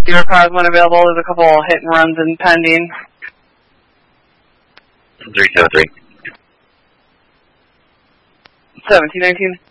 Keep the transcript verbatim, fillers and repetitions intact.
Zero cars when available. There's a couple hit and runs and pending. three seven three. seventeen nineteen.